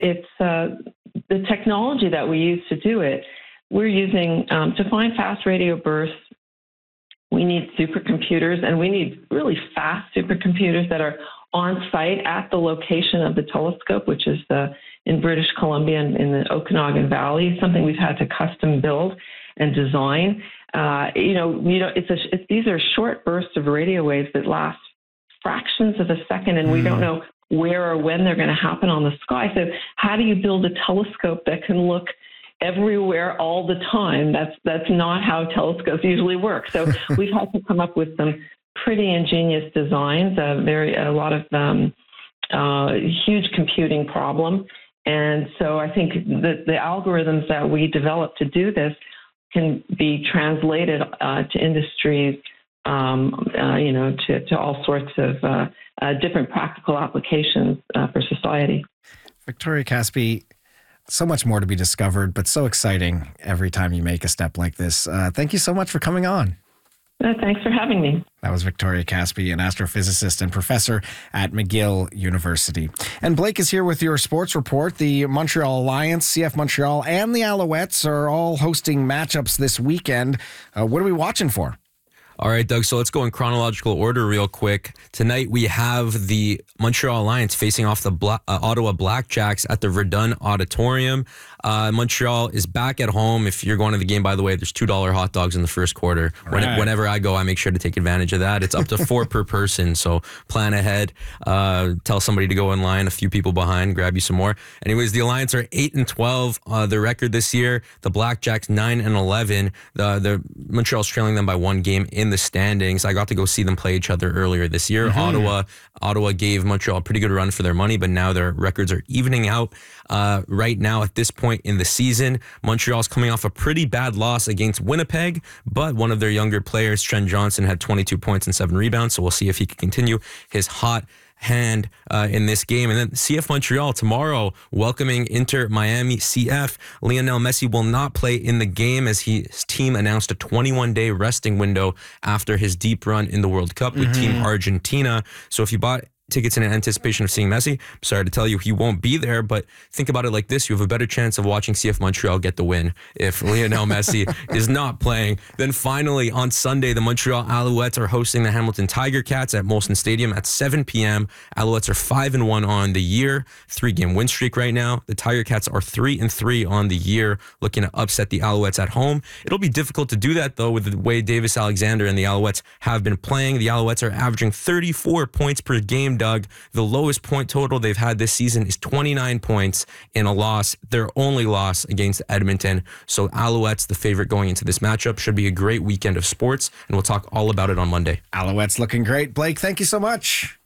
it's the technology that we use to do it. We're using, to find fast radio bursts, we need supercomputers, and we need really fast supercomputers that are on site at the location of the telescope, which is in British Columbia in the Okanagan Valley, something we've had to custom build and design. These are short bursts of radio waves that last fractions of a second, and we don't know where or when they're going to happen on the sky. So how do you build a telescope that can look everywhere all the time? That's not how telescopes usually work. So we've had to come up with some pretty ingenious designs, a lot of huge computing problem. And so I think that the algorithms that we developed to do this can be translated to industries, to all sorts of different practical applications for society. Victoria Caspi, so much more to be discovered, but so exciting every time you make a step like this. Thank you so much for coming on. Thanks for having me. That was Victoria Caspi, an astrophysicist and professor at McGill University. And Blake is here with your sports report. The Montreal Alliance, CF Montreal, and the Alouettes are all hosting matchups this weekend. What are we watching for? All right, Doug, so let's go in chronological order real quick. Tonight we have the Montreal Alliance facing off the Ottawa Blackjacks at the Verdun Auditorium. Montreal is back at home. If you're going to the game, by the way, there's $2 hot dogs in the first quarter. Right. Whenever I go, I make sure to take advantage of that. It's up to 4 per person, so plan ahead. Tell somebody to go in line, a few people behind, grab you some more. Anyways, the Alliance are 8-12. The record this year, the Blackjacks 9-11. The Montreal's trailing them by 1 game in the standings. I got to go see them play each other earlier this year. Mm-hmm. Ottawa gave Montreal a pretty good run for their money, but now their records are evening out. Right now, at this point in the season, Montreal's coming off a pretty bad loss against Winnipeg, but one of their younger players, Trent Johnson, had 22 points and 7 rebounds, so we'll see if he can continue his hot hand in this game. And then CF Montreal tomorrow welcoming Inter Miami CF. Lionel Messi will not play in the game as his team announced a 21-day resting window after his deep run in the World Cup with Team Argentina. So if you bought tickets in anticipation of seeing Messi, I'm sorry to tell you he won't be there, but think about it like this. You have a better chance of watching CF Montreal get the win if Lionel Messi is not playing. Then finally, on Sunday, the Montreal Alouettes are hosting the Hamilton Tiger Cats at Molson Stadium at 7 p.m. Alouettes are 5-1 on the year, 3-game win streak right now. The Tiger Cats are 3-3 on the year, looking to upset the Alouettes at home. It'll be difficult to do that, though, with the way Davis Alexander and the Alouettes have been playing. The Alouettes are averaging 34 points per game, Doug. The lowest point total they've had this season is 29 points in a loss, their only loss against Edmonton. So Alouettes, the favorite going into this matchup, should be a great weekend of sports, and we'll talk all about it on Monday. Alouettes looking great. Blake, thank you so much.